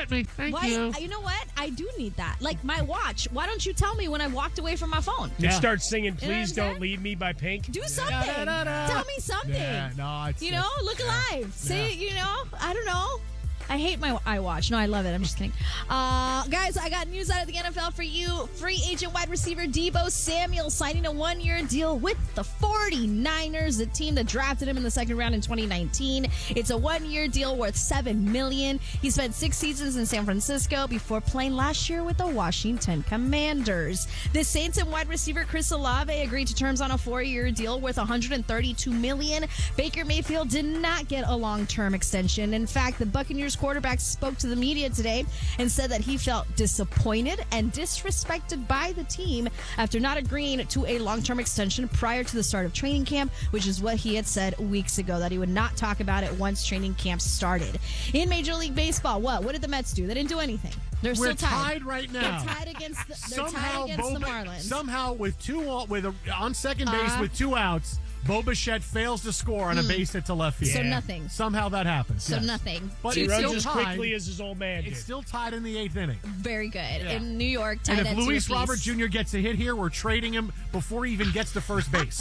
let me. Thank you. You know what? I do need that. Like my watch. Why don't you tell me when I walked away from my phone? You start singing "Please You know what I'm Don't Leave Me" by Pink. Do something. Tell me something. Yeah, no, it's, look alive. Say, I don't know. I hate my iWatch. No, I love it. I'm just kidding. Guys, I got news out of the NFL for you. Free agent wide receiver Deebo Samuel signing a one-year deal with the 49ers, the team that drafted him in the second round in 2019. It's a one-year deal worth $7 million. He spent 6 seasons in San Francisco before playing last year with the Washington Commanders. The Saints and wide receiver Chris Olave agreed to terms on a 4-year deal worth $132 million. Baker Mayfield did not get a long-term extension. In fact, the Buccaneers quarterback spoke to the media today and said that he felt disappointed and disrespected by the team after not agreeing to a long-term extension prior to the start of training camp, which is what he had said weeks ago, that he would not talk about it once training camp started. In Major League Baseball, what did the Mets do? They didn't do anything. We're still tied right now. They're tied against the Marlins. Somehow, on second base with 2 outs, Bo Bichette fails to score on a base hit to left field. So nothing. Somehow that happens. So nothing. But he it's runs still as tied. quickly as his old man did. It's still tied in the 8th inning. Very good. Yeah. In New York, tied and at if Luis 2-apiece. Robert Jr. gets a hit here, we're trading him before he even gets to first base.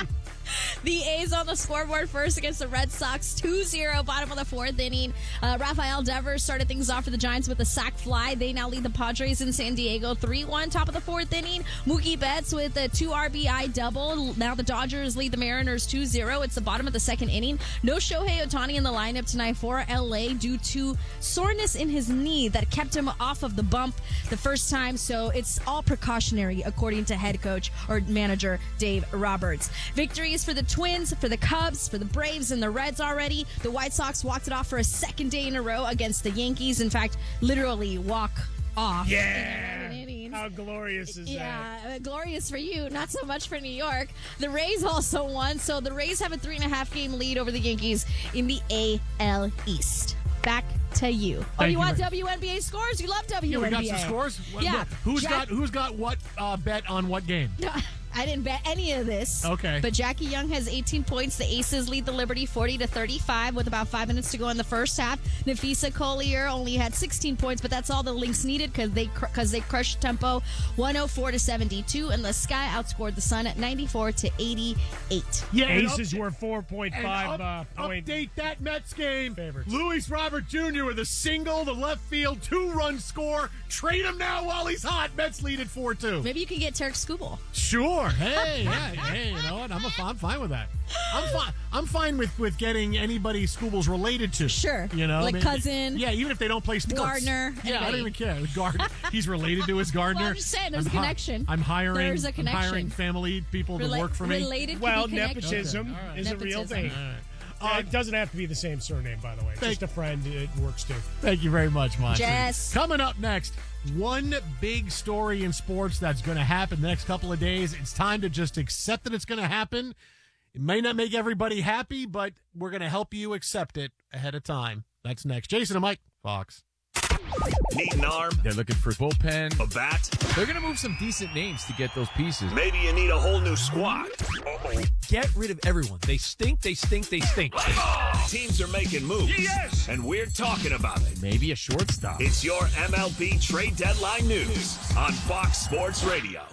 The A's on the scoreboard first against the Red Sox, 2-0, bottom of the 4th inning. Rafael Devers started things off for the Giants with a sac fly. They now lead the Padres in San Diego 3-1, top of the 4th inning. Mookie Betts with a 2 RBI double. Now the Dodgers lead the Mariners 2-0. It's the bottom of the 2nd inning. No Shohei Ohtani in the lineup tonight for LA due to soreness in his knee that kept him off of the bump the first time. So it's all precautionary, according to head coach or manager Dave Roberts. Victories for the Twins, for the Cubs, for the Braves, and the Reds already. The White Sox walked it off for a second day in a row against the Yankees. In fact, literally walk off. Yeah. How glorious is that? Yeah, glorious for you, not so much for New York. The Rays also won, so the Rays have a 3.5-game lead over the Yankees in the AL East. Back to you. You want WNBA scores? You love WNBA. Yeah, we got some scores? Yeah. Who's got what bet on what game? I didn't bet any of this. Okay. But Jackie Young has 18 points. The Aces lead the Liberty 40-35 with about 5 minutes to go in the first half. Nafisa Collier only had 16 points, but that's all the Lynx needed because they crushed tempo 104-72, and the Sky outscored the Sun at 94-88. Yeah, Aces were 4.5 point. Update that Mets game. Favorites. Luis Robert Jr. with a single, the left field 2-run score. Trade him now while he's hot. Mets lead at 4-2. Maybe you can get Tarek Skubal. Sure. Hey, you know what? I'm fine with that. I'm fine with getting anybody Skubal's related to. Sure. You know, like cousin. Yeah, even if they don't play sports. Gardner. Yeah, anybody. I don't even care. Gardner. He's related to his Gardner. Well, I'm just saying, there's a connection. I'm hiring. There's a connection. I'm hiring family people to work for me. Related. Well, nepotism is a real thing. It doesn't have to be the same surname, by the way. Just a friend. It works too. Thank you very much, Monty. Jess. Coming up next, one big story in sports that's going to happen the next couple of days. It's time to just accept that it's going to happen. It may not make everybody happy, but we're going to help you accept it ahead of time. That's next. Jason and Mike, Fox. Need an arm? They're looking for bullpen. A bat? They're going to move some decent names to get those pieces. Maybe you need a whole new squad. Uh-oh. Get rid of everyone. They stink, they stink, they stink. Oh, teams are making moves. Yes! And we're talking about it. Maybe a shortstop. It's your MLB trade deadline news on Fox Sports Radio.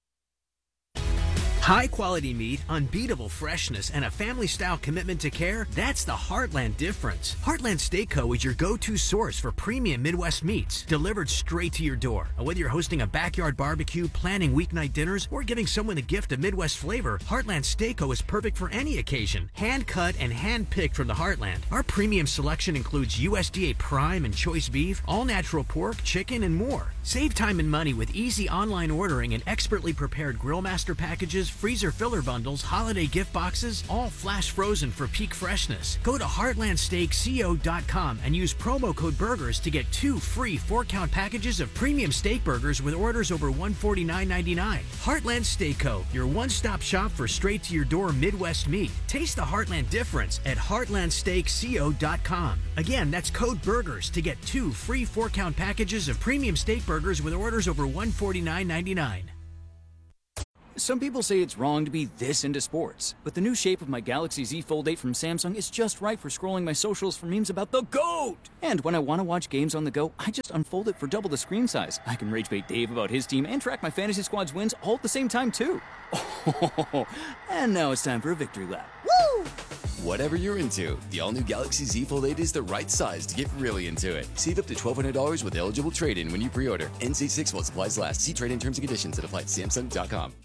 High quality meat, unbeatable freshness, and a family style commitment to care, that's the Heartland difference. Heartland Steak Co. is your go-to source for premium Midwest meats, delivered straight to your door. Whether you're hosting a backyard barbecue, planning weeknight dinners, or giving someone a gift of Midwest flavor, Heartland Steak Co. is perfect for any occasion. Hand cut and hand picked from the Heartland. Our premium selection includes USDA prime and choice beef, all natural pork, chicken, and more. Save time and money with easy online ordering and expertly prepared grill master packages, freezer filler bundles, holiday gift boxes, all flash frozen for peak freshness. Go to heartlandsteakco.com and use promo code BURGERS to get 2 free 4-count packages of premium steak burgers with orders over $149.99. Heartland Steak Co., your one-stop shop for straight-to-your-door Midwest meat. Taste the Heartland difference at heartlandsteakco.com. Again, that's code BURGERS to get 2 free 4-count packages of premium steak burgers with orders over $149.99. Some people say it's wrong to be this into sports, but the new shape of my Galaxy Z Fold 8 from Samsung is just right for scrolling my socials for memes about the GOAT! And when I want to watch games on the go, I just unfold it for double the screen size. I can rage bait Dave about his team and track my fantasy squad's wins all at the same time, too. Oh, and now it's time for a victory lap. Woo! Whatever you're into, the all-new Galaxy Z Fold 8 is the right size to get really into it. Save up to $1,200 with eligible trade-in when you pre-order. NC 6 while supplies last. See trade-in terms and conditions at Samsung.com.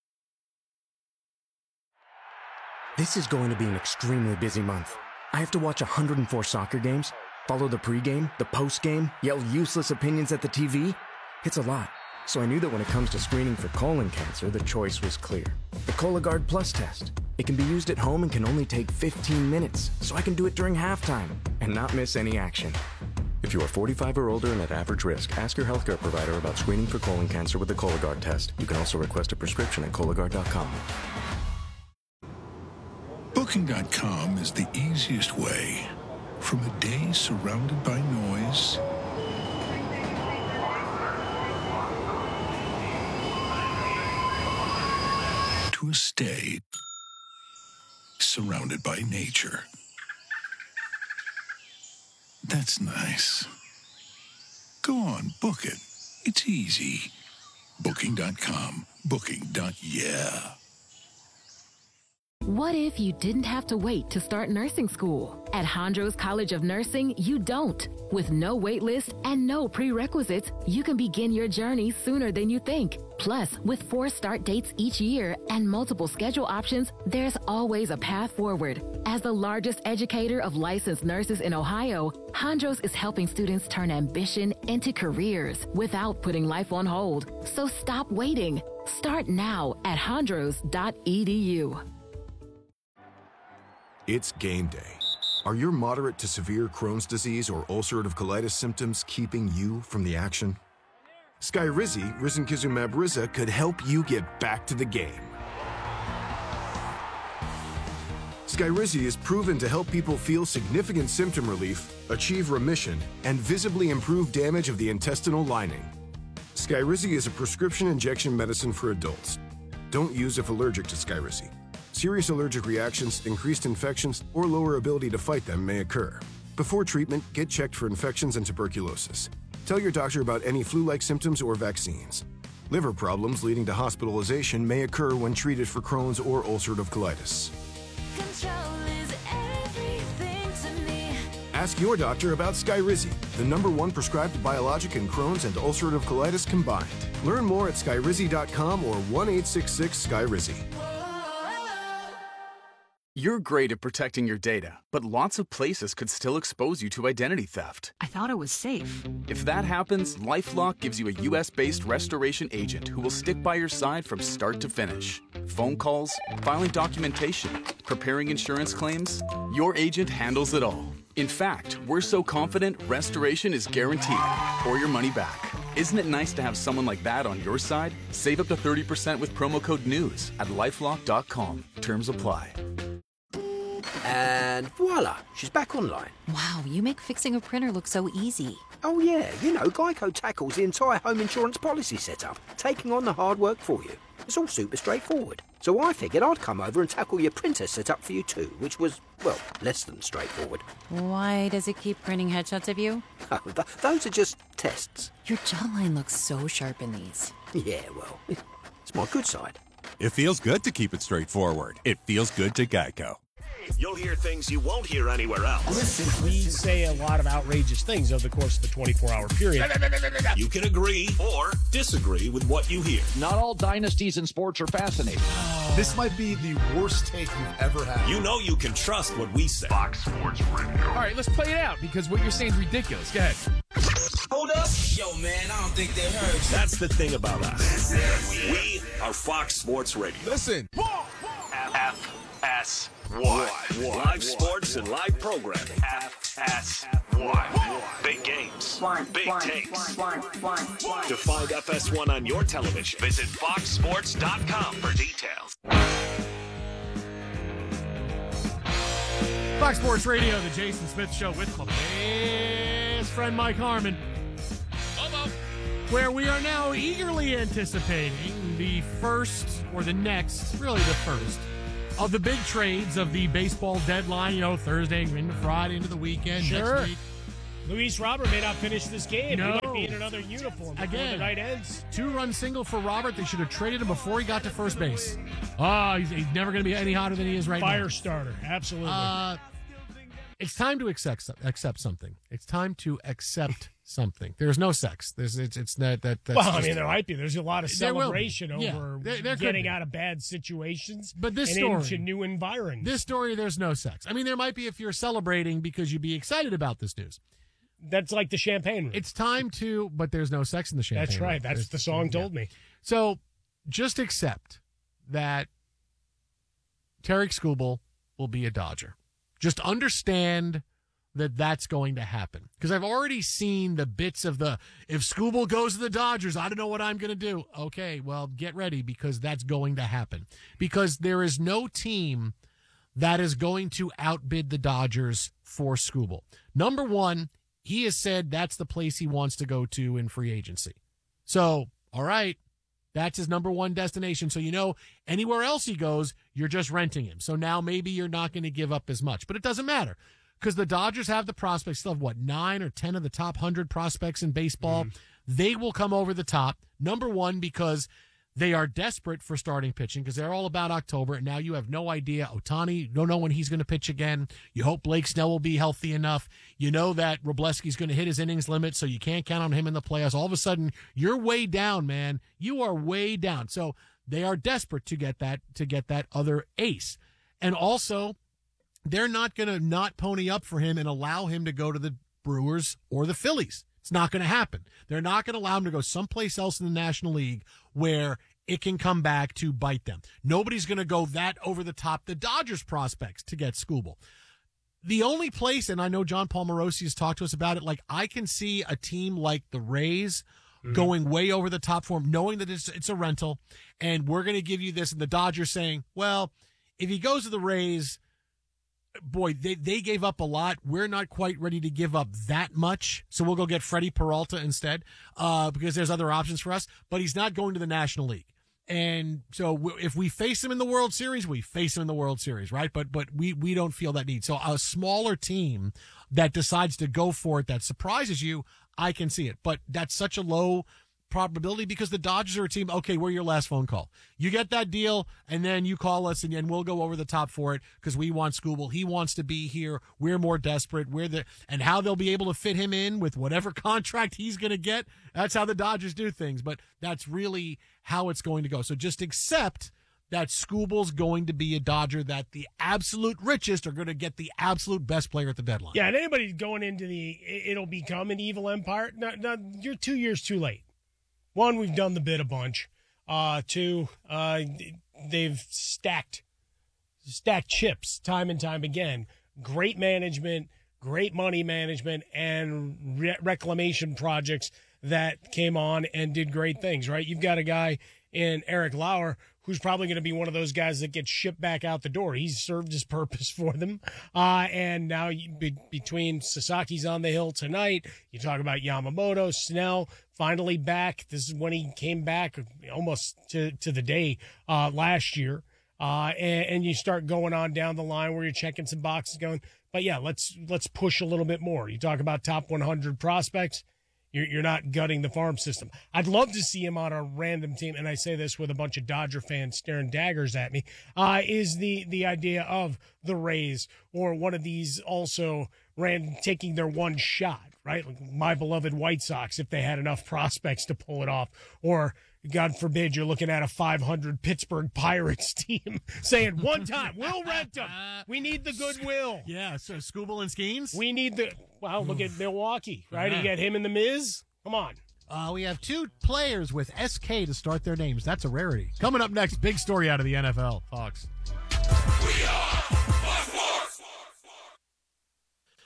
This is going to be an extremely busy month. I have to watch 104 soccer games, follow the pregame, the postgame, yell useless opinions at the TV. It's a lot. So I knew that when it comes to screening for colon cancer, the choice was clear. The Cologuard Plus test. It can be used at home and can only take 15 minutes, so I can do it during halftime and not miss any action. If you are 45 or older and at average risk, ask your healthcare provider about screening for colon cancer with the Cologuard test. You can also request a prescription at Cologuard.com. Booking.com is the easiest way. From a day surrounded by noise to a stay surrounded by nature. That's nice. Go on, book it. It's easy. Booking.com. Booking.yeah. What if you didn't have to wait to start nursing school? At Hondros College of Nursing, you don't. With no wait list and no prerequisites, you can begin your journey sooner than you think. Plus, with 4 start dates each year and multiple schedule options, there's always a path forward. As the largest educator of licensed nurses in Ohio, Hondros is helping students turn ambition into careers without putting life on hold. So stop waiting. Start now at hondros.edu. It's game day. Are your moderate to severe Crohn's disease or ulcerative colitis symptoms keeping you from the action? Skyrizi, risankizumab Riza, could help you get back to the game. Skyrizi is proven to help people feel significant symptom relief, achieve remission, and visibly improve damage of the intestinal lining. Skyrizi is a prescription injection medicine for adults. Don't use if allergic to Skyrizi. Serious allergic reactions, increased infections, or lower ability to fight them may occur. Before treatment, get checked for infections and tuberculosis. Tell your doctor about any flu-like symptoms or vaccines. Liver problems leading to hospitalization may occur when treated for Crohn's or ulcerative colitis. Ask your doctor about Skyrizi, the #1 prescribed biologic in Crohn's and ulcerative colitis combined. Learn more at skyrizi.com or 1-866-SKYRIZI. You're great at protecting your data, but lots of places could still expose you to identity theft. I thought it was safe. If that happens, LifeLock gives you a U.S.-based restoration agent who will stick by your side from start to finish. Phone calls, filing documentation, preparing insurance claims, your agent handles it all. In fact, we're so confident restoration is guaranteed, or your money back. Isn't it nice to have someone like that on your side? Save up to 30% with promo code NEWS at LifeLock.com. Terms apply. And voila, she's back online. Wow, you make fixing a printer look so easy. Oh yeah, you know, Geico tackles the entire home insurance policy setup, taking on the hard work for you. It's all super straightforward. So I figured I'd come over and tackle your printer setup for you too, which was, well, less than straightforward. Why does it keep printing headshots of you? Oh, those are just tests. Your jawline looks so sharp in these. Yeah, well, it's my good side. It feels good to keep it straightforward. It feels good to Geico. You'll hear things you won't hear anywhere else. We say a lot of outrageous things over the course of the 24-hour period. You can agree or disagree with what you hear. Not all dynasties in sports are fascinating. This might be the worst take you've ever had. You know you can trust what we say. Fox Sports Radio. All right, let's play it out because what you're saying is ridiculous. Go ahead. Hold up. Yo, man, I don't think they heard you. That's the thing about us. We are Fox Sports Radio. Listen. FS1. Live sports and live programming. FS1. Big games. Big takes. To find FS1 on your television, visit foxsports.com for details. Fox Sports Radio, the Jason Smith Show with my best friend Mike Harmon. Where we are now eagerly anticipating the first or the next, really the first, of the big trades of the baseball deadline, Thursday into Friday into the weekend. Sure. Next week. Luis Robert may not finish this game. No. He might be in another uniform before the night ends. 2-run single for Robert. They should have traded him before he got to first base. He's never going to be any hotter than he is right now. Fire starter, absolutely. It's time to accept something. It's time to accept something. There's no sex. It's not that. There might be. There's a lot of celebration over there getting out of bad situations, but this and story, into new environs. This story, there's no sex. There might be if you're celebrating because you'd be excited about this news. That's like the champagne room. It's time to, but there's no sex in the champagne room. That's right. That's the song told me. So just accept that Tarik Skubal will be a Dodger. Just understand that that's going to happen. Because I've already seen the bits of if Skubal goes to the Dodgers, I don't know what I'm going to do. Okay, well, get ready because that's going to happen. Because there is no team that is going to outbid the Dodgers for Skubal. Number one, he has said that's the place he wants to go to in free agency. So, all right, that's his number one destination. So, anywhere else he goes, you're just renting him. So now maybe you're not going to give up as much. But it doesn't matter because the Dodgers have the prospects. Still have, 9 or 10 of the top 100 prospects in baseball. They will come over the top. Number one, because they are desperate for starting pitching because they're all about October. And now you have no idea. Ohtani, you don't know when he's going to pitch again. You hope Blake Snell will be healthy enough. You know that Wroblewski's going to hit his innings limit, so you can't count on him in the playoffs. All of a sudden, you're way down, man. You are way down. So they are desperate to get that other ace. And also, they're not going to not pony up for him and allow him to go to the Brewers or the Phillies. It's not going to happen. They're not going to allow him to go someplace else in the National League where it can come back to bite them. Nobody's going to go that over the top the Dodgers prospects to get Skubal. The only place, and I know John Palmarosi has talked to us about it, I can see a team like the Rays going way over the top for him, knowing that it's a rental, and we're going to give you this, and the Dodgers saying, well, if he goes to the Rays, boy, they gave up a lot. We're not quite ready to give up that much, so we'll go get Freddie Peralta instead because there's other options for us, but he's not going to the National League. And so if we face him in the World Series, we face him in the World Series, right? But we don't feel that need. So a smaller team that decides to go for it that surprises you, I can see it. But that's such a low probability because the Dodgers are a team, okay, we're your last phone call. You get that deal, and then you call us, and we'll go over the top for it because we want Skubal. He wants to be here. We're more desperate. And how they'll be able to fit him in with whatever contract he's going to get, that's how the Dodgers do things. But that's really how it's going to go. So just accept that Skubal's going to be a Dodger, that the absolute richest are going to get the absolute best player at the deadline. Yeah, and anybody going into it'll become an evil empire. No, you're 2 years too late. One, we've done the bid a bunch. Two, they've stacked chips time and time again. Great management, great money management, and reclamation projects that came on and did great things, right? You've got a guy in Eric Lauer who's probably going to be one of those guys that gets shipped back out the door. He's served his purpose for them. And now between Sasaki's on the hill tonight, you talk about Yamamoto, Snell, finally back. This is when he came back almost to the day last year. And you start going on down the line where you're checking some boxes going, but yeah, let's push a little bit more. You talk about top 100 prospects. You're not gutting the farm system. I'd love to see him on a random team, and I say this with a bunch of Dodger fans staring daggers at me, is the idea of the Rays or one of these also taking their one shot, right? Like my beloved White Sox, if they had enough prospects to pull it off. Or, God forbid, you're looking at a 500 Pittsburgh Pirates team saying, one time, we'll rent them. We need the goodwill. Yeah, so Skubal and Skeens? We need look at Milwaukee, right? You got him and the Miz. Come on. We have two players with SK to start their names. That's a rarity. Coming up next, big story out of the NFL. Fox.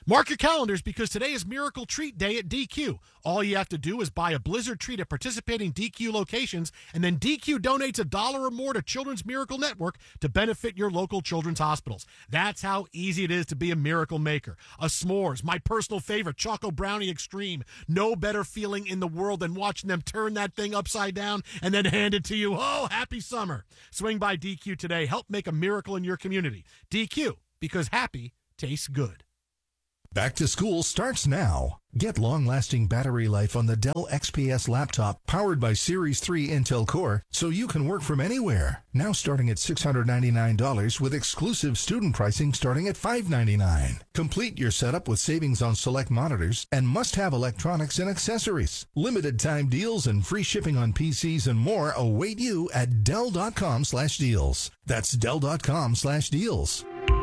Mark your calendars because today is Miracle Treat Day at DQ. All you have to do is buy a Blizzard treat at participating DQ locations, and then DQ donates $1 or more to Children's Miracle Network to benefit your local children's hospitals. That's how easy it is to be a miracle maker. A s'mores, my personal favorite, Choco Brownie Extreme. No better feeling in the world than watching them turn that thing upside down and then hand it to you. Oh, happy summer. Swing by DQ today. Help make a miracle in your community. DQ, because happy tastes good. Back to school starts now. Get long-lasting battery life on the Dell XPS laptop powered by Series 3 Intel Core so you can work from anywhere. Now starting at $699 with exclusive student pricing starting at $599. Complete your setup with savings on select monitors and must-have electronics and accessories. Limited time deals and free shipping on PCs and more await you at Dell.com/deals. That's Dell.com/deals.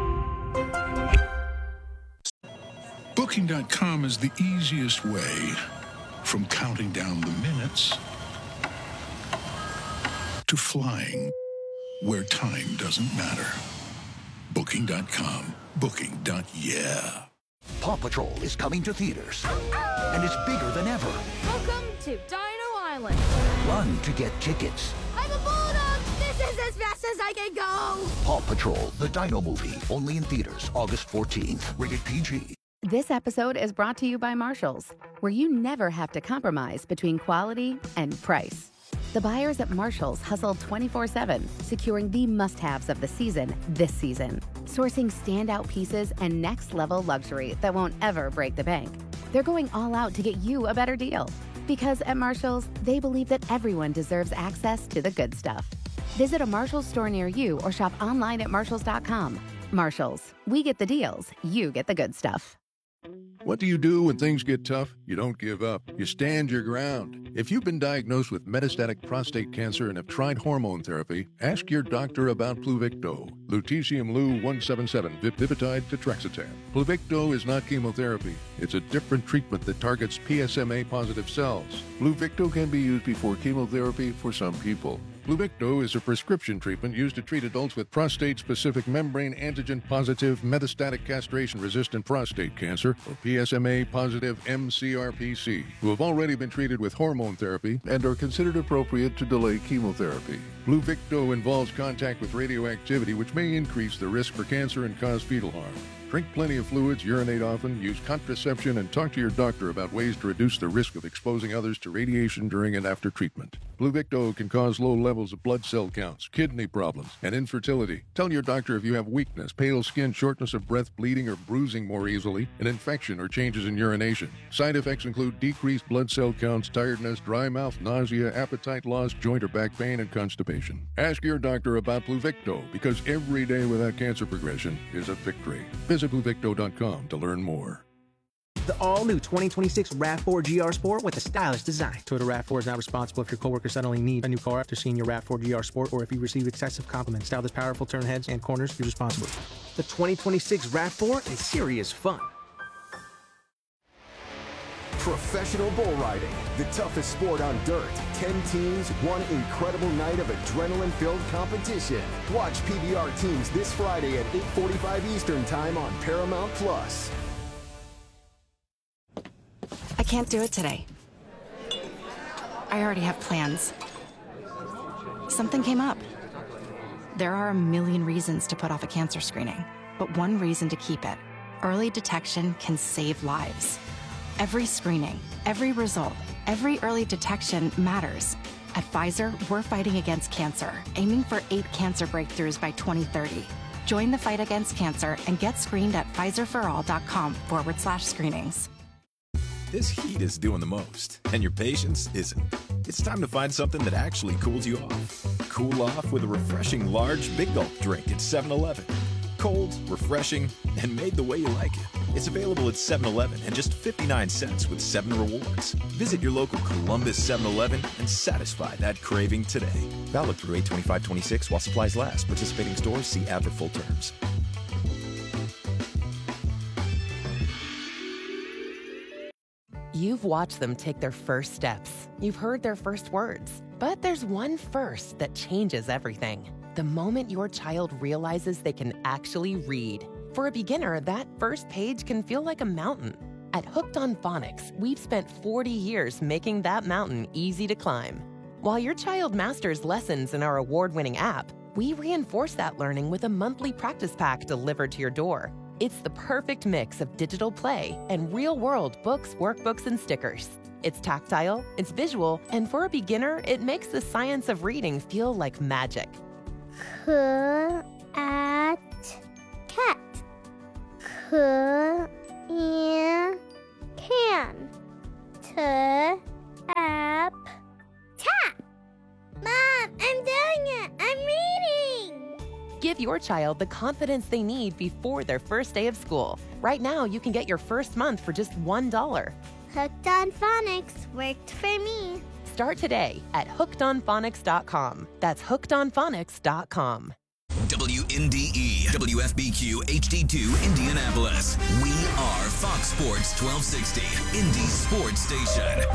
Booking.com is the easiest way from counting down the minutes to flying where time doesn't matter. Booking.com. Booking.yeah. Paw Patrol is coming to theaters, and it's bigger than ever. Welcome to Dino Island. Run to get tickets. I'm a bulldog. This is as fast as I can go. Paw Patrol, the Dino movie, only in theaters August 14th. Rated PG. This episode is brought to you by Marshalls, where you never have to compromise between quality and price. The buyers at Marshalls hustle 24/7, securing the must-haves of the season this season. Sourcing standout pieces and next-level luxury that won't ever break the bank. They're going all out to get you a better deal. Because at Marshalls, they believe that everyone deserves access to the good stuff. Visit a Marshalls store near you or shop online at Marshalls.com. Marshalls, we get the deals, you get the good stuff. What do you do when things get tough? You don't give up. You stand your ground. If you've been diagnosed with metastatic prostate cancer and have tried hormone therapy, ask your doctor about Pluvicto. Lutetium Lu-177, Vipitide Tetraxetan. Pluvicto is not chemotherapy. It's a different treatment that targets PSMA-positive cells. Pluvicto can be used before chemotherapy for some people. Pluvicto is a prescription treatment used to treat adults with prostate-specific membrane antigen-positive metastatic castration-resistant prostate cancer, or PSMA-positive mCRPC, who have already been treated with hormone therapy and are considered appropriate to delay chemotherapy. Pluvicto involves contact with radioactivity, which may increase the risk for cancer and cause fetal harm. Drink plenty of fluids, urinate often, use contraception, and talk to your doctor about ways to reduce the risk of exposing others to radiation during and after treatment. Pluvicto can cause low levels of blood cell counts, kidney problems, and infertility. Tell your doctor if you have weakness, pale skin, shortness of breath, bleeding or bruising more easily, an infection or changes in urination. Side effects include decreased blood cell counts, tiredness, dry mouth, nausea, appetite loss, joint or back pain, and constipation. Ask your doctor about Pluvicto because every day without cancer progression is a victory. Visit Pluvicto.com to learn more. The all-new 2026 RAV4 GR Sport with a stylish design. Toyota RAV4 is not responsible if your coworker suddenly needs a new car after seeing your RAV4 GR Sport or if you receive excessive compliments. Style this powerful turn heads and corners, you're responsible. The 2026 RAV4 is serious fun. Professional bull riding, the toughest sport on dirt. 10 teams, one incredible night of adrenaline-filled competition. Watch PBR teams this Friday at 8:45 Eastern Time on Paramount Plus. I can't do it today. I already have plans. Something came up. There are a million reasons to put off a cancer screening, but one reason to keep it. Early detection can save lives. Every screening, every result, every early detection matters. At Pfizer, we're fighting against cancer, aiming for 8 cancer breakthroughs by 2030. Join the fight against cancer and get screened at Pfizerforall.com/screenings. This heat is doing the most, and your patience isn't. It's time to find something that actually cools you off. Cool off with a refreshing large Big Gulp drink at 7-Eleven. Cold, refreshing, and made the way you like it. It's available at 7-Eleven and just 59 cents with 7 rewards. Visit your local Columbus 7-Eleven and satisfy that craving today. Valid through 8/25/26 while supplies last. Participating stores see ad for full terms. You've watched them take their first steps. You've heard their first words. But there's one first that changes everything. The moment your child realizes they can actually read. For a beginner, that first page can feel like a mountain. At Hooked on Phonics, we've spent 40 years making that mountain easy to climb. While your child masters lessons in our award-winning app, we reinforce that learning with a monthly practice pack delivered to your door. It's the perfect mix of digital play and real-world books, workbooks, and stickers. It's tactile, it's visual, and for a beginner, it makes the science of reading feel like magic. Cat. Can. Tap. Tap. Mom, I'm doing it. I'm reading. Give your child the confidence they need before their first day of school. Right now, you can get your first month for just $1. Hooked on Phonics worked for me. Start today at hookedonphonics.com. That's hookedonphonics.com. WNDE, WFBQ, HD2, Indianapolis. We are Fox Sports 1260, Indy Sports Station.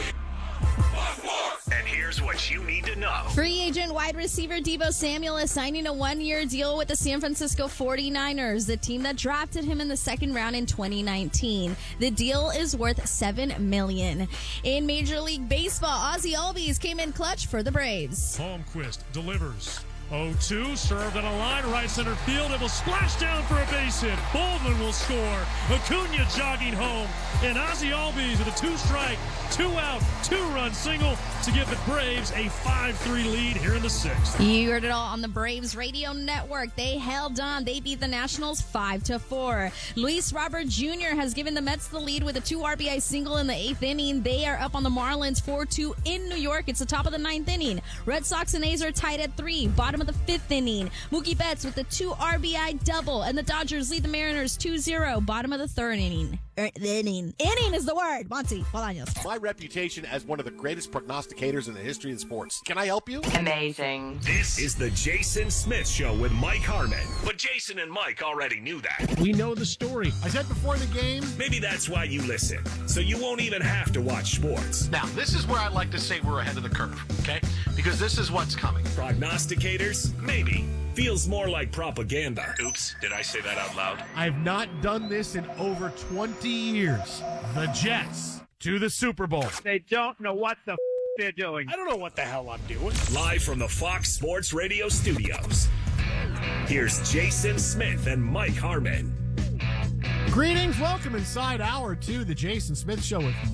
And here's what you need to know. Free agent wide receiver Deebo Samuel is signing a one-year deal with the San Francisco 49ers, the team that drafted him in the second round in 2019. The deal is worth $7 million. In Major League Baseball, Ozzie Albies came in clutch for the Braves. Holmquist delivers. 0-2, served on a line, right center field. It will splash down for a base hit. Baldwin will score. Acuna jogging home. And Ozzie Albies with a 2-strike, 2-out, 2-run single to give the Braves a 5-3 lead here in the sixth. You heard it all on the Braves radio network. They held on. They beat the Nationals 5-4. Luis Robert Jr. has given the Mets the lead with a 2 RBI single in the 8th inning. They are up on the Marlins 4-2 in New York. It's the top of the 9th inning. Red Sox and A's are tied at 3. Bottom of the 5th inning. Mookie Betts with the 2 RBI double, and the Dodgers lead the Mariners 2-0. Bottom of the 3rd inning. Inning is the word. Monty Bolaños. My reputation as one of the greatest prognosticators in the history of sports. Can I help you? Amazing. This is the Jason Smith Show with Mike Harmon. But Jason and Mike already knew that. We know the story. I said before the game. Maybe that's why you listen, so you won't even have to watch sports. Now, this is where I like to say we're ahead of the curve, okay? Because this is what's coming. Prognosticators? Maybe. Feels more like propaganda. Oops, did I say that out loud? I've not done this in over 20 years. The Jets to the Super Bowl. They don't know what the they're doing. I don't know what the hell I'm doing. Live from the Fox Sports Radio studios. Here's Jason Smith and Mike Harmon. Greetings, welcome inside hour 2, the Jason Smith Show with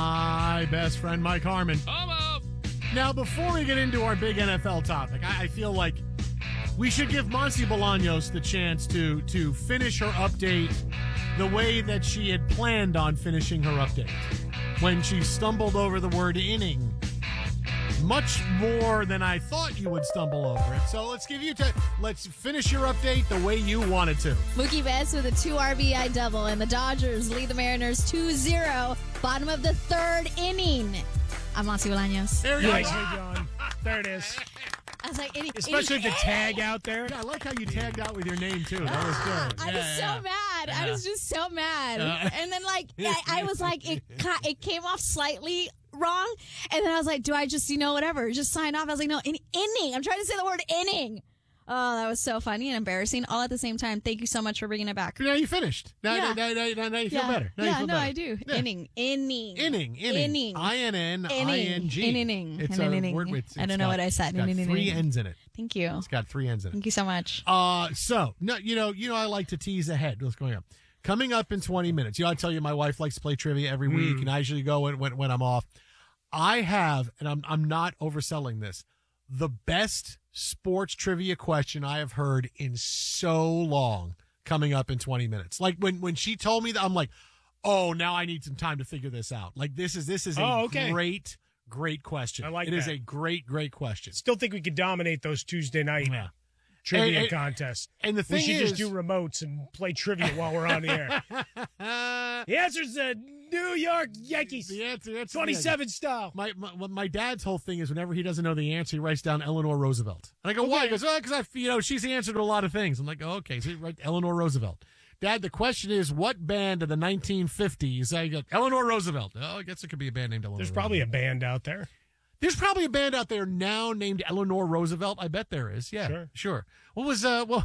my best friend Mike Harmon. Hello. Now, before we get into our big NFL topic, I feel like we should give Monty Bolaños the chance to finish her update the way that she had planned on finishing her update when she stumbled over the word inning much more than I thought you would stumble over it. So let's give you let's finish your update the way you wanted to. Mookie Betts with a 2 RBI double, and the Dodgers lead the Mariners 2-0. Bottom of the 3rd inning. I'm Monty Bolaños. There you go. John. There it is. I was like, especially the tag out there. Yeah, I like how you tagged out with your name too. That was good. I was so mad. I was just so mad. And then I was like, it came off slightly wrong. And then I was like, do I just, whatever, just sign off? I was like, no, inning. I'm trying to say the word inning. Oh, that was so funny and embarrassing all at the same time. Thank you so much for bringing it back. Now you finished. Now you feel better. Now you feel better. I do. Yeah. Inning. INNING. I-N-N-I-N-G. Inning. It's a word with, I don't know what I said. It's got 3 N's in it. Thank you. It's got 3 N's in it. Thank you so much. So, no, I like to tease ahead. What's going on? Coming up in 20 minutes. I tell you, my wife likes to play trivia every week, and I usually go when I'm off. I have, and I'm not overselling this, the best sports trivia question I have heard in so long coming up in 20 minutes. Like when she told me that, I'm like, oh, now I need some time to figure this out. Like this is a great question. I like it. It is a great question. Still think we could dominate those Tuesday night trivia contests. And the thing we should just do remotes and play trivia while we're on the air. The answer's the New York Yankees. The answer 27 style. My dad's whole thing is whenever he doesn't know the answer, he writes down Eleanor Roosevelt. And I go, why? He goes, because she's the answer to a lot of things. I'm like, oh, okay, so you write Eleanor Roosevelt. Dad, the question is, what band of the 1950s? I go, Eleanor Roosevelt. Oh, I guess it could be a band named Eleanor There's Roosevelt. probably a band out there. There's probably a band out there now named Eleanor Roosevelt. I bet there is. Yeah, sure. What was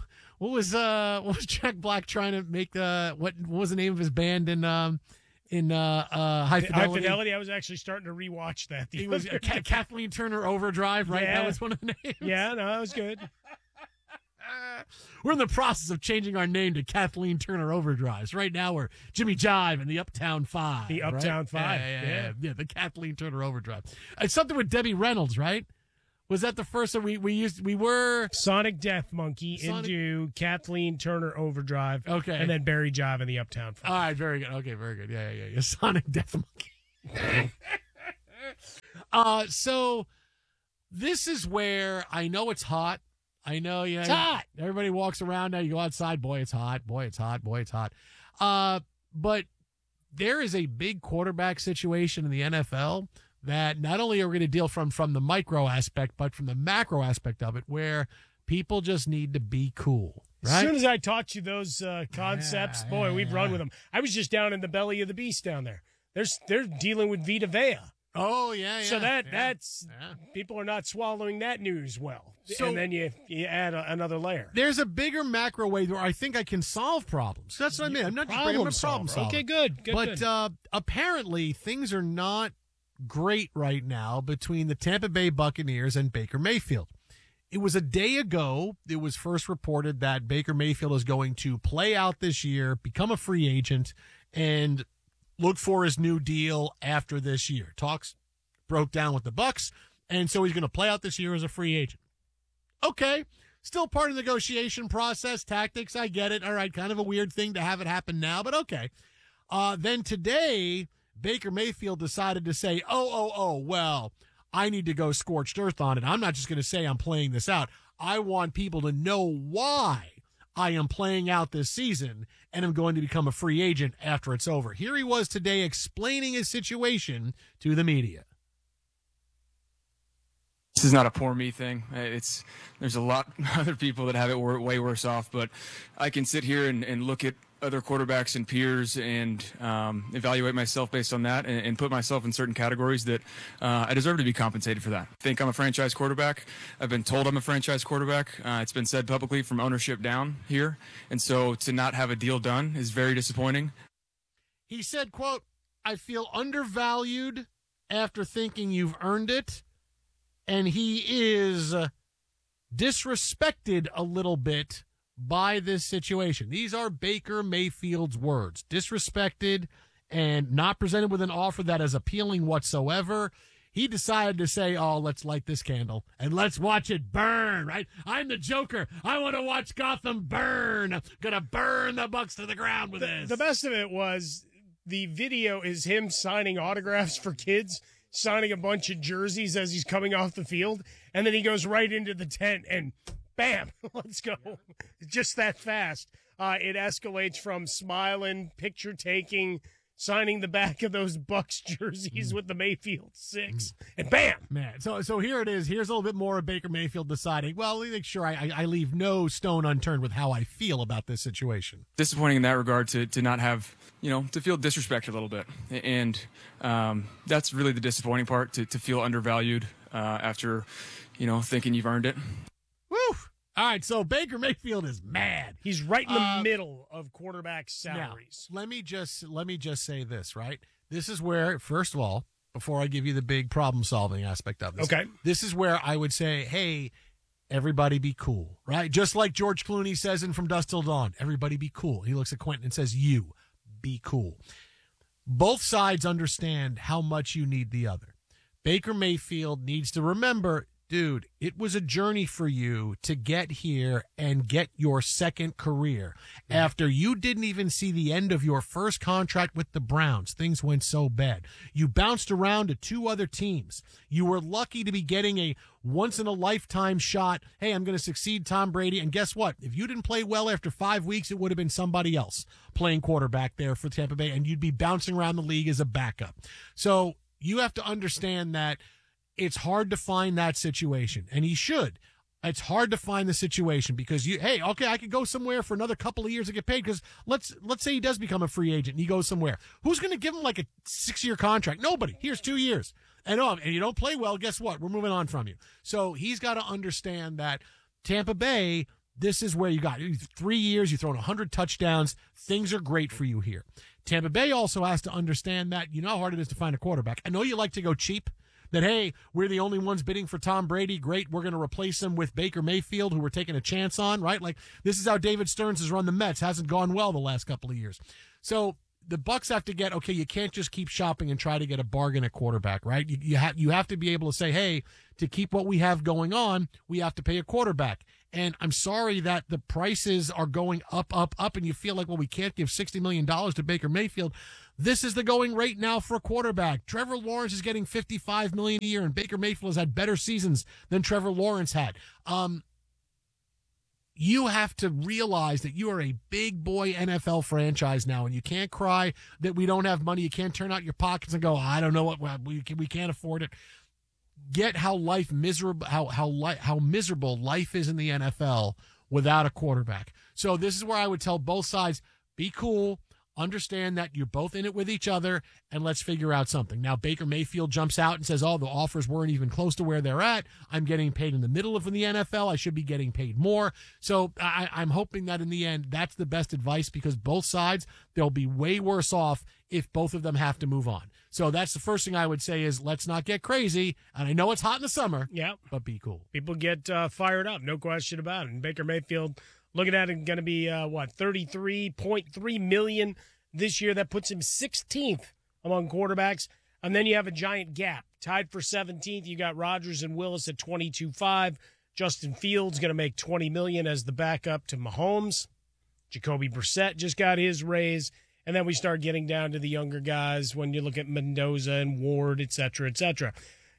Jack Black trying to make? What was the name of his band in High Fidelity? High Fidelity. I was actually starting to rewatch that. It was Kathleen Turner Overdrive, right? Yeah. That was one of the names. Yeah, no, that was good. We're in the process of changing our name to Kathleen Turner Overdrives. Right now, we're Jimmy Jive and the Uptown Five. The Uptown right? Five. Yeah, the Kathleen Turner Overdrive. It's something with Debbie Reynolds, right? Was that the first one we were Sonic Death Monkey into Kathleen Turner Overdrive. Okay. And then Barry Jive and the Uptown Five. All right, very good. Okay, very good. Yeah. Sonic Death Monkey. So this is where I know it's hot. I know, It's hot. Everybody walks around now. You go outside, boy, it's hot. Boy, it's hot. Boy, it's hot. But there is a big quarterback situation in the NFL that not only are we going to deal from the micro aspect, but from the macro aspect of it, where people just need to be cool. Right? As soon as I taught you those concepts, we've run with them. I was just down in the belly of the beast down there. They're dealing with Vita Vea. Oh, yeah. So that's people are not swallowing that news well. So, and then you add another layer. There's a bigger macro way where I think I can solve problems. That's what I mean. I'm not just bringing up a problem solver. Okay, good. But apparently things are not great right now between the Tampa Bay Buccaneers and Baker Mayfield. It was a day ago. It was first reported that Baker Mayfield is going to play out this year, become a free agent, and look for his new deal after this year. Talks broke down with the Bucs, and so he's going to play out this year as a free agent. Okay, still part of the negotiation process, tactics, I get it. All right, kind of a weird thing to have it happen now, but okay. Then today, Baker Mayfield decided to say, well, I need to go scorched earth on it. I'm not just going to say I'm playing this out. I want people to know why I am playing out this season and I'm going to become a free agent after it's over. Here he was today explaining his situation to the media. This is not a poor me thing. There's a lot of other people that have it way worse off, but I can sit here and look at other quarterbacks and peers and evaluate myself based on that and put myself in certain categories that I deserve to be compensated for that. I think I'm a franchise quarterback. I've been told I'm a franchise quarterback. It's been said publicly from ownership down here, and so to not have a deal done is very disappointing. He said, quote, I feel undervalued after thinking you've earned it. And he is disrespected a little bit by this situation. These are Baker Mayfield's words. Disrespected and not presented with an offer that is appealing whatsoever. He decided to say, let's light this candle and let's watch it burn, right? I'm the Joker. I want to watch Gotham burn. I'm going to burn the Bucs to the ground with this. The best of it was the video is him signing autographs for kids, signing a bunch of jerseys as he's coming off the field, and then he goes right into the tent and bam, let's go. Just that fast. It escalates from smiling, picture taking, signing the back of those Bucs jerseys with the Mayfield 6, and bam. Man, so here it is. Here's a little bit more of Baker Mayfield deciding, well, make sure I leave no stone unturned with how I feel about this situation. Disappointing in that regard to not have, to feel disrespected a little bit. And that's really the disappointing part, to feel undervalued after, thinking you've earned it. Woo! All right, so Baker Mayfield is mad. He's right in the middle of quarterback salaries. Now, let me just say this, right? This is where, first of all, before I give you the big problem-solving aspect of this, okay, this is where I would say, hey, everybody be cool, right? Just like George Clooney says in From Dusk Till Dawn, everybody be cool. He looks at Quentin and says, you be cool. Both sides understand how much you need the other. Baker Mayfield needs to remember, dude, it was a journey for you to get here and get your second career. After you didn't even see the end of your first contract with the Browns, things went so bad. You bounced around to 2 other teams. You were lucky to be getting a once-in-a-lifetime shot. Hey, I'm going to succeed Tom Brady. And guess what? If you didn't play well after 5 weeks, it would have been somebody else playing quarterback there for Tampa Bay, and you'd be bouncing around the league as a backup. So you have to understand that it's hard to find that situation, and he should. It's hard to find the situation because I could go somewhere for another couple of years to get paid because let's say he does become a free agent and he goes somewhere. Who's going to give him like a 6-year contract? Nobody. Here's 2 years. And you don't play well, guess what? We're moving on from you. So he's got to understand that Tampa Bay, this is where you got 3 years, you've thrown 100 touchdowns. Things are great for you here. Tampa Bay also has to understand that you know how hard it is to find a quarterback. I know you like to go cheap, that, hey, we're the only ones bidding for Tom Brady. Great, we're going to replace him with Baker Mayfield, who we're taking a chance on, right? Like, this is how David Stearns has run the Mets. Hasn't gone well the last couple of years. So the Bucs have to get, okay, you can't just keep shopping and try to get a bargain at quarterback, right? You have to be able to say, hey, to keep what we have going on, we have to pay a quarterback. And I'm sorry that the prices are going up, and you feel like, well, we can't give $60 million to Baker Mayfield. This is the going rate now for a quarterback. Trevor Lawrence is getting $55 million a year, and Baker Mayfield has had better seasons than Trevor Lawrence had. You have to realize that you are a big boy NFL franchise now, and you can't cry that we don't have money. You can't turn out your pockets and go, I don't know what we can't afford it. Get how miserable life is in the NFL without a quarterback. So this is where I would tell both sides, be cool, understand that you're both in it with each other, and let's figure out something. Now, Baker Mayfield jumps out and says, oh, the offers weren't even close to where they're at. I'm getting paid in the middle of the NFL. I should be getting paid more. So I'm hoping that in the end, that's the best advice, because both sides, they'll be way worse off if both of them have to move on. So that's the first thing I would say is let's not get crazy. And I know it's hot in the summer, but be cool. People get fired up, no question about it. And Baker Mayfield, looking at it, going to be, $33.3 million this year. That puts him 16th among quarterbacks. And then you have a giant gap. Tied for 17th, you got Rodgers and Willis at 22.5. Justin Fields going to make $20 million as the backup to Mahomes. Jacoby Brissett just got his raise. And then we start getting down to the younger guys when you look at Mendoza and Ward, et cetera, et cetera.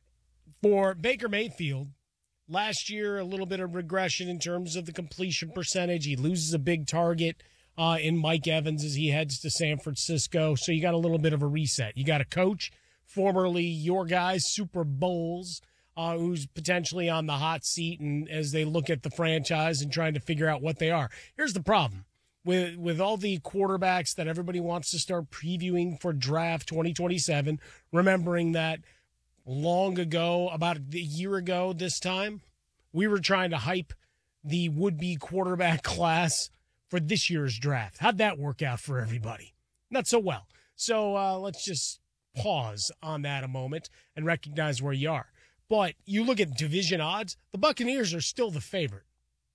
For Baker Mayfield, last year, a little bit of regression in terms of the completion percentage. He loses a big target in Mike Evans as he heads to San Francisco. So you got a little bit of a reset. You got a coach, formerly your guys, Super Bowls, who's potentially on the hot seat, and as they look at the franchise and trying to figure out what they are. Here's the problem. With all the quarterbacks that everybody wants to start previewing for draft 2027, remembering that long ago, about a year ago this time, we were trying to hype the would-be quarterback class for this year's draft. How'd that work out for everybody? Not so well. So let's just pause on that a moment and recognize where you are. But you look at division odds, the Buccaneers are still the favorite.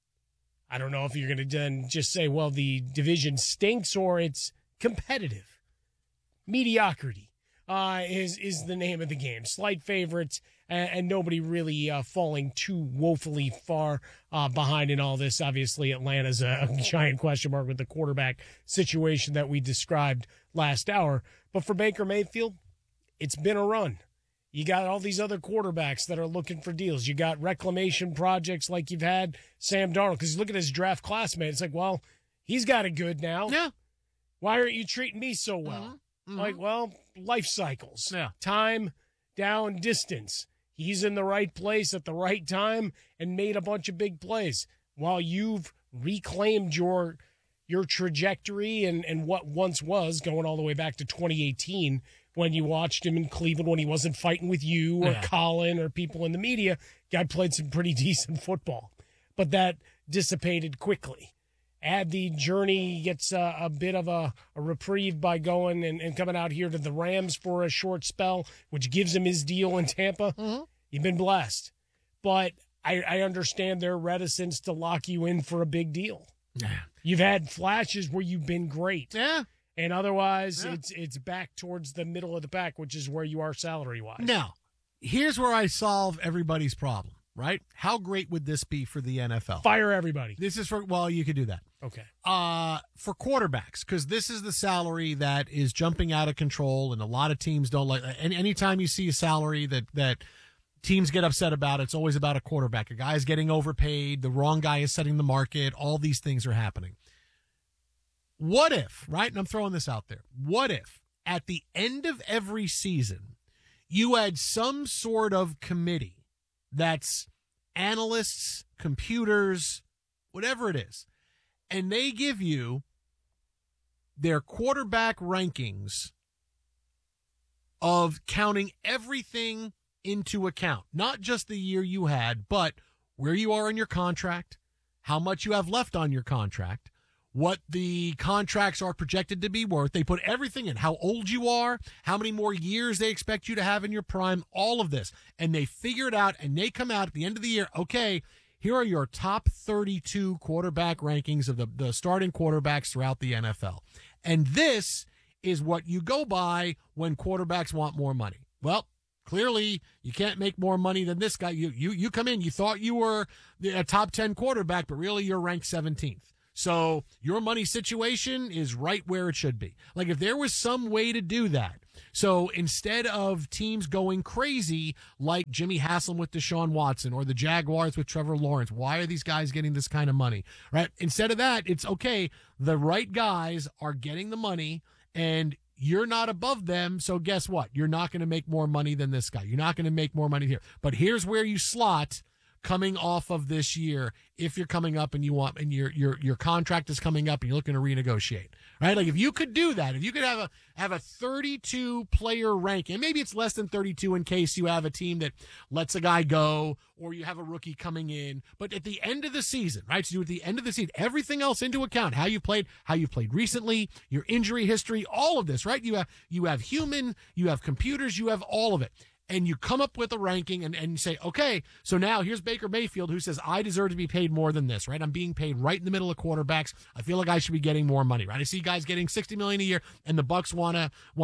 I don't know if you're going to then just say, well, the division stinks or it's competitive. Mediocrity is the name of the game. Slight favorites and nobody really falling too woefully far behind in all this. Obviously, Atlanta's a giant question mark with the quarterback situation that we described last hour. But for Baker Mayfield, it's been a run. You got all these other quarterbacks that are looking for deals. You got reclamation projects like you've had Sam Darnold. Because you look at his draft classmate, it's like, well, he's got it good now. Yeah. Why aren't you treating me so well? Mm-hmm. Like, well, life cycles. Yeah. Time, down, distance. He's in the right place at the right time and made a bunch of big plays. While you've reclaimed your trajectory and what once was, going all the way back to 2018, when you watched him in Cleveland when he wasn't fighting with you or Colin or people in the media. Guy played some pretty decent football. But that dissipated quickly. Add the journey, gets a bit of a reprieve by going and coming out here to the Rams for a short spell, which gives him his deal in Tampa. Mm-hmm. You've been blessed. But I understand their reticence to lock you in for a big deal. Yeah. You've had flashes where you've been great. Yeah. And otherwise, it's back towards the middle of the pack, which is where you are salary-wise. Now, here's where I solve everybody's problem, right? How great would this be for the NFL? Fire everybody. This is for, well, you could do that. Okay. For quarterbacks, because this is the salary that is jumping out of control, and a lot of teams don't like. And anytime you see a salary that teams get upset about, it's always about a quarterback. A guy is getting overpaid. The wrong guy is setting the market. All these things are happening. What if, right, and I'm throwing this out there, what if at the end of every season you had some sort of committee that's analysts, computers, whatever it is, and they give you their quarterback rankings of counting everything into account, not just the year you had, but where you are in your contract, how much you have left on your contract, what the contracts are projected to be worth. They put everything in, how old you are, how many more years they expect you to have in your prime, all of this. And they figure it out, and they come out at the end of the year, okay, here are your top 32 quarterback rankings of the starting quarterbacks throughout the NFL. And this is what you go by when quarterbacks want more money. Well, clearly, you can't make more money than this guy. You come in, you thought you were a top 10 quarterback, but really you're ranked 17th. So your money situation is right where it should be. Like if there was some way to do that. So instead of teams going crazy like Jimmy Haslam with Deshaun Watson or the Jaguars with Trevor Lawrence, why are these guys getting this kind of money, right? Instead of that, it's okay. The right guys are getting the money and you're not above them. So guess what? You're not going to make more money than this guy. You're not going to make more money here. But here's where you slot coming off of this year, if you're coming up and you want, and your contract is coming up and you're looking to renegotiate, right? Like if you could do that, if you could have a 32 player ranking, and maybe it's less than 32 in case you have a team that lets a guy go or you have a rookie coming in, but at the end of the season, right? So at the end of the season, everything else into account, how you played recently, your injury history, all of this, right? You have human, you have computers, you have all of it. And you come up with a ranking and you say, okay, so now here's Baker Mayfield who says, I deserve to be paid more than this, right? I'm being paid right in the middle of quarterbacks. I feel like I should be getting more money, right? I see guys getting $60 million a year and the Bucs want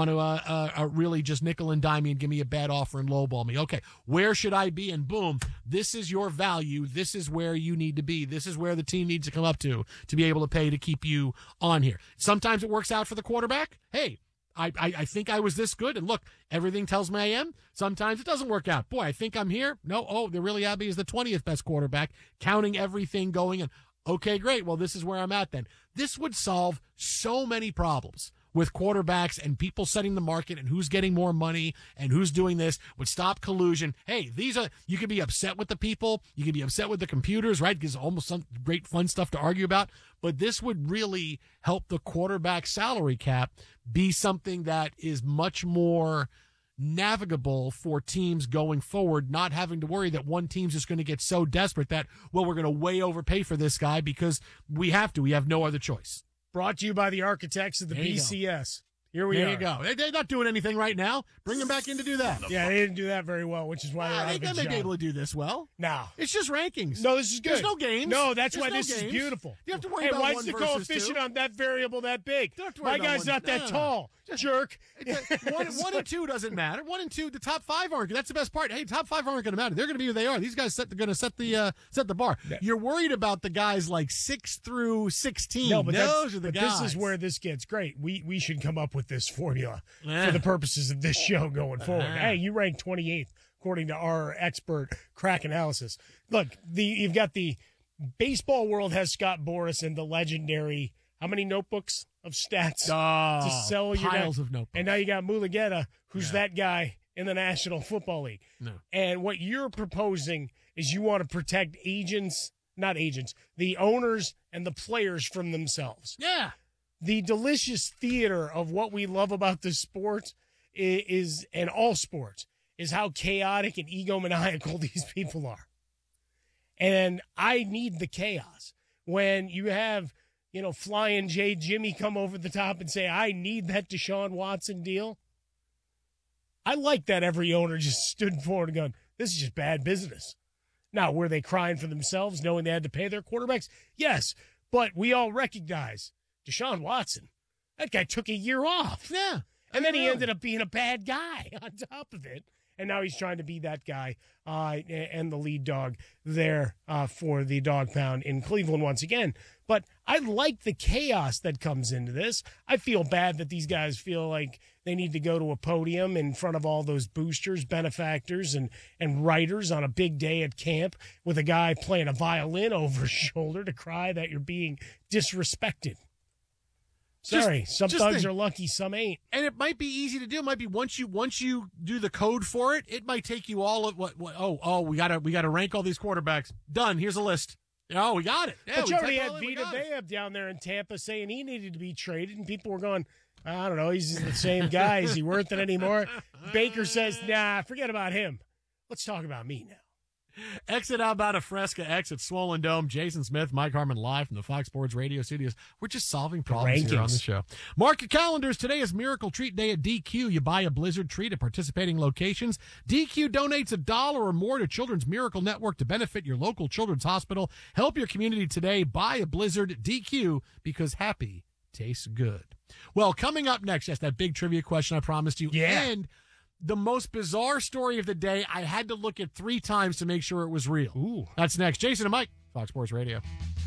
to really just nickel and dime me and give me a bad offer and lowball me. Okay, where should I be? And boom, this is your value. This is where you need to be. This is where the team needs to come up to be able to pay to keep you on here. Sometimes it works out for the quarterback. Hey, I think I was this good, and look, everything tells me I am. Sometimes it doesn't work out. Boy, I think I'm here. No, the really Abby is the 20th best quarterback, counting everything going in. Okay, great. Well, this is where I'm at then. This would solve so many problems with quarterbacks and people setting the market and who's getting more money and who's doing this, would stop collusion. Hey, you could be upset with the people. You could be upset with the computers, right? Because almost some great fun stuff to argue about. But this would really help the quarterback salary cap be something that is much more navigable for teams going forward, not having to worry that one team's just going to get so desperate that, well, we're going to way overpay for this guy because we have to. We have no other choice. Brought to you by the architects of the BCS. Here we are. There you go. They're not doing anything right now. Bring them back in to do that. Yeah, they didn't do that very well, which is why they're out of a job. They may be able to do this well. No. It's just rankings. No, this is good. There's no games. No, that's why this is beautiful. You have to worry about one versus two. Why is the coefficient on that variable that big? My guy's not that tall. Jerk. 1 and 2 doesn't matter. 1 and 2, the top 5 aren't. That's the best part. Hey, top 5 aren't going to matter. They're going to be who they are. These guys are going to set the bar. Yeah. You're worried about the guys like 6 through 16. No, but those are the guys. This is where this gets great. We should come up with this formula for the purposes of this show going forward. Hey, you rank 28th according to our expert crack analysis. Look, you've got the baseball world has Scott Boras and the legendary. How many notebooks of stats to sell your piles of notebooks? And now you got Mulugeta, who's that guy in the National Football League. No. And what you're proposing is you want to protect the owners and the players from themselves. Yeah. The delicious theater of what we love about this sport is, and all sports, is how chaotic and egomaniacal these people are. And I need the chaos. When you have Flying J Jimmy come over the top and say, I need that Deshaun Watson deal. I like that every owner just stood forward and gone, this is just bad business. Now, were they crying for themselves knowing they had to pay their quarterbacks? Yes, but we all recognize Deshaun Watson, that guy took a year off. Yeah. And then he ended up being a bad guy on top of it. And now he's trying to be that guy and the lead dog there for the dog pound in Cleveland once again. But I like the chaos that comes into this. I feel bad that these guys feel like they need to go to a podium in front of all those boosters, benefactors, and writers on a big day at camp with a guy playing a violin over his shoulder to cry that you're being disrespected. Sorry, some thugs are lucky, some ain't. And it might be easy to do. It might be once you do the code for it, it might take you all of we gotta rank all these quarterbacks. Done. Here's a list. Oh, we got it. Yeah, but you already had Vita Vea down there in Tampa saying he needed to be traded, and people were going, I don't know. He's the same guy. Is he worth it anymore? Baker says, nah, forget about him. Let's talk about me now. Exit outbound of Fresca, exit Swollen Dome. Jason Smith, Mike Harmon live from the Fox Sports Radio studios. We're just solving problems here on the show. Mark your calendars. Today is Miracle Treat Day at DQ. You buy a Blizzard treat at participating locations. DQ donates $1 or more to Children's Miracle Network to benefit your local children's hospital. Help your community today. Buy a Blizzard. DQ, because happy tastes good. Well, coming up next, yes, that big trivia question I promised you. Yeah. And the most bizarre story of the day, I had to look at 3 times to make sure it was real. Ooh. That's next. Jason and Mike, Fox Sports Radio.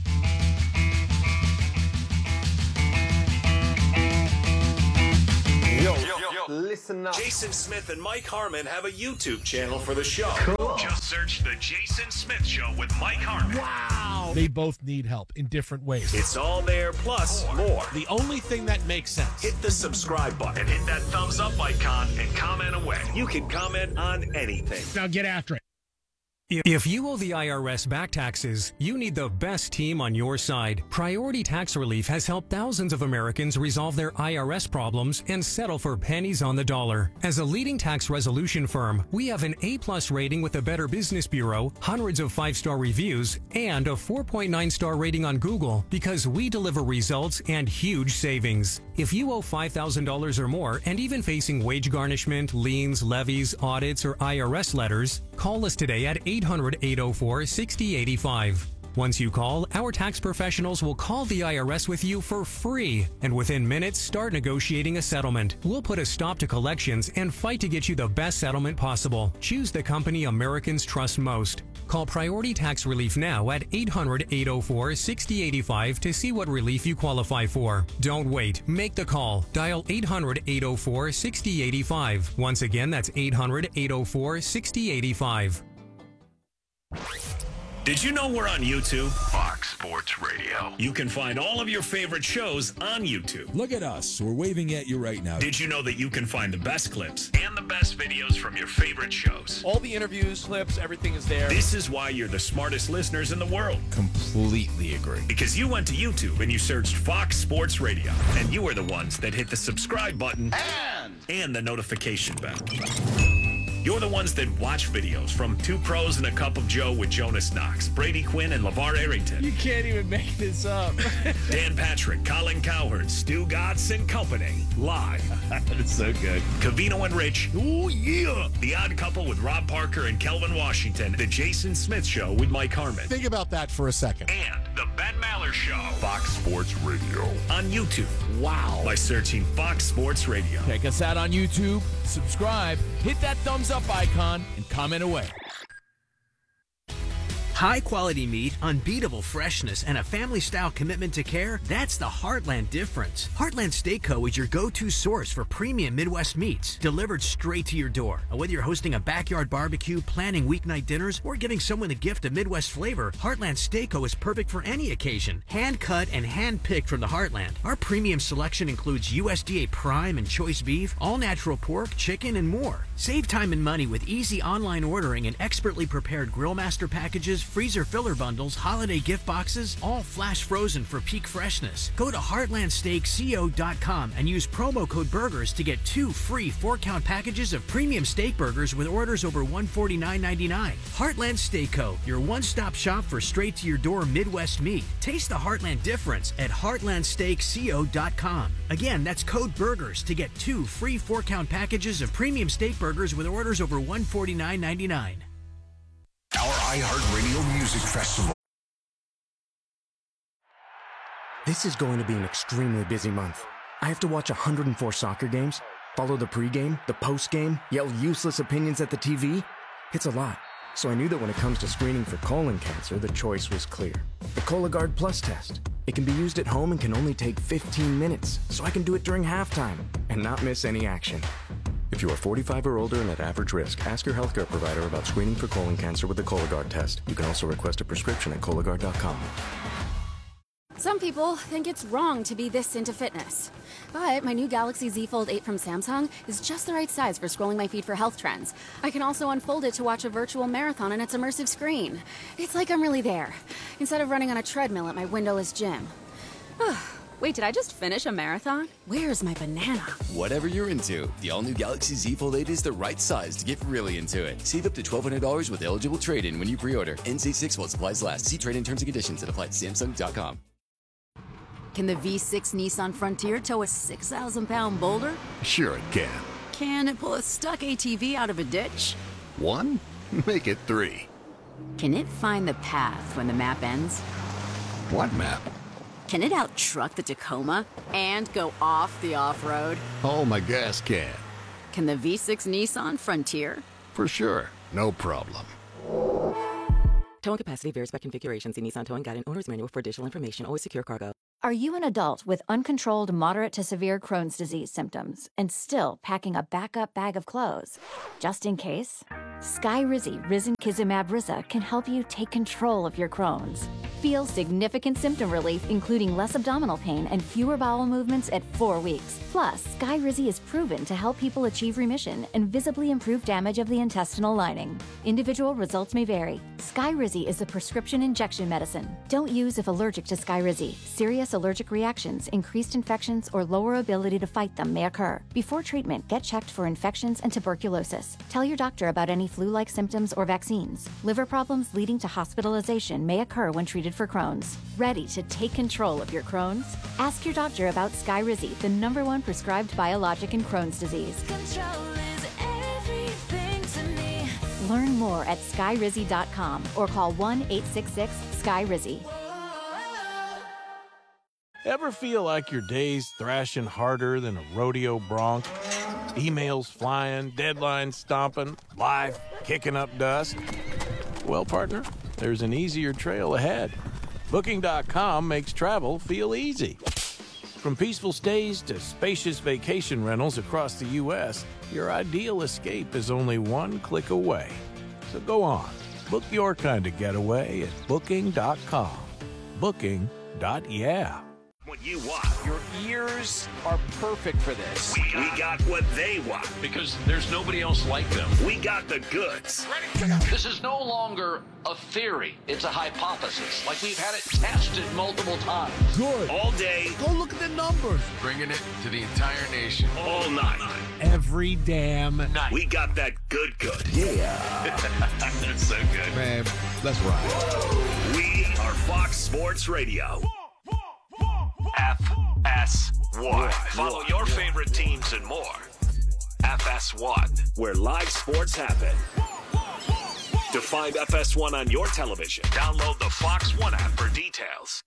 Yo, listen up. Jason Smith and Mike Harmon have a YouTube channel for the show. Cool. Just search The Jason Smith Show with Mike Harmon. Wow. They both need help in different ways. It's all there, plus more. The only thing that makes sense. Hit the subscribe button and hit that thumbs up icon and comment away. You can comment on anything. Now get after it. If you owe the IRS back taxes, you need the best team on your side. Priority Tax Relief has helped thousands of Americans resolve their IRS problems and settle for pennies on the dollar. As a leading tax resolution firm, we have an A+ rating with the Better Business Bureau, hundreds of 5-star reviews, and a 4.9-star rating on Google because we deliver results and huge savings. If you owe $5,000 or more and even facing wage garnishment, liens, levies, audits, or IRS letters, call us today at 800-804-6085. Once you call, our tax professionals will call the IRS with you for free, and within minutes start negotiating a settlement. We'll put a stop to collections and fight to get you the best settlement possible. Choose the company Americans trust most. Call Priority Tax Relief now at 800-804-6085 to see what relief you qualify for. Don't wait. Make the call. Dial 800-804-6085. Once again, that's 800-804-6085. Did you know we're on YouTube? Fox Sports Radio. You can find all of your favorite shows on YouTube. Look at us. We're waving at you right now. Did you know that you can find the best clips and the best videos from your favorite shows? All the interviews, clips, everything is there. This is why you're the smartest listeners in the world. Completely agree. Because you went to YouTube and you searched Fox Sports Radio, and you are the ones that hit the subscribe button and the notification bell. You're the ones that watch videos from Two Pros and a Cup of Joe with Jonas Knox, Brady Quinn, and LeVar Arrington. You can't even make this up. Dan Patrick, Colin Cowherd, Stu Gatz and Company. Live. That's so good. Covino and Rich. Oh, yeah. The Odd Couple with Rob Parker and Kelvin Washington. The Jason Smith Show with Mike Harmon. Think about that for a second. And the Ben Maller Show. Fox Sports Radio. On YouTube. Wow. By searching Fox Sports Radio. Check us out on YouTube. Subscribe. Hit that thumbs up icon and comment away. High quality meat, unbeatable freshness, and a family style commitment to care, that's the Heartland difference. Heartland Steak Co. is your go-to source for premium Midwest meats, delivered straight to your door. Whether you're hosting a backyard barbecue, planning weeknight dinners, or giving someone a gift of Midwest flavor, Heartland Steak Co. is perfect for any occasion. Hand cut and hand picked from the Heartland. Our premium selection includes USDA prime and choice beef, all natural pork, chicken, and more. Save time and money with easy online ordering and expertly prepared Grill Master packages, freezer filler bundles, holiday gift boxes, all flash frozen for peak freshness. Go to heartlandsteakco.com and use promo code BURGERS to get 2 free 4-count packages of premium steak burgers with orders over $149.99. Heartland Steak Co., your one-stop shop for straight-to-your-door Midwest meat. Taste the Heartland difference at heartlandsteakco.com. Again, that's code BURGERS to get 2 free 4-count packages of premium steak burgers with orders over $149.99. Our iHeartRadio Music Festival. This is going to be an extremely busy month. I have to watch 104 soccer games, follow the pregame, the postgame, yell useless opinions at the TV. It's a lot. So I knew that when it comes to screening for colon cancer, the choice was clear. The Cologuard Plus test. It can be used at home and can only take 15 minutes, so I can do it during halftime and not miss any action. If you are 45 or older and at average risk, ask your healthcare provider about screening for colon cancer with the Cologuard test. You can also request a prescription at Cologuard.com. Some people think it's wrong to be this into fitness. But my new Galaxy Z Fold 8 from Samsung is just the right size for scrolling my feed for health trends. I can also unfold it to watch a virtual marathon on its immersive screen. It's like I'm really there, instead of running on a treadmill at my windowless gym. Wait, did I just finish a marathon? Where's my banana? Whatever you're into, the all-new Galaxy Z Fold 8 is the right size to get really into it. Save up to $1,200 with eligible trade-in when you pre-order. NC6 while supplies last. See trade-in terms and conditions at apply at Samsung.com. Can the V6 Nissan Frontier tow a 6,000-pound boulder? Sure it can. Can it pull a stuck ATV out of a ditch? 1? Make it 3. Can it find the path when the map ends? What map? Can it out-truck the Tacoma and go off the off-road? Oh, my gas can. Can the V6 Nissan Frontier? For sure. No problem. Towing capacity varies by configuration. See Nissan Towing Guide and Owner's Manual for additional information. Always secure cargo. Are you an adult with uncontrolled moderate to severe Crohn's disease symptoms and still packing a backup bag of clothes? Just in case? Skyrizi Risankizumab Riza can help you take control of your Crohn's. Feel significant symptom relief, including less abdominal pain and fewer bowel movements at 4 weeks. Plus, Skyrizi is proven to help people achieve remission and visibly improve damage of the intestinal lining. Individual results may vary. Skyrizi is a prescription injection medicine. Don't use if allergic to Skyrizi. Serious allergic reactions, increased infections, or lower ability to fight them may occur. Before treatment, get checked for infections and tuberculosis. Tell your doctor about any flu-like symptoms or vaccines. Liver problems leading to hospitalization may occur when treated for Crohn's. Ready to take control of your Crohn's? Ask your doctor about Skyrizi, the #1 prescribed biologic in Crohn's disease. Control is everything to me. Learn more at skyrizi.com or call 1-866-SKYRIZI. Ever feel like your day's thrashing harder than a rodeo bronc? Emails flying, deadlines stomping, life kicking up dust? Well, partner, there's an easier trail ahead. Booking.com makes travel feel easy. From peaceful stays to spacious vacation rentals across the U.S., your ideal escape is only one click away. So go on, book your kind of getaway at Booking.com. Booking.yeah. What you want. Your ears are perfect for this. We got what they want. Because there's nobody else like them. We got the goods. This is no longer a theory. It's a hypothesis. Like we've had it tested multiple times. Good. All day. Go look at the numbers. Bringing it to the entire nation. All night. Every damn night. We got that good. Yeah. That's so good. Man, let's ride. We are Fox Sports Radio. FS1. Follow your favorite teams and more. FS1, where live sports happen. To find FS1 on your television, download the Fox One app for details.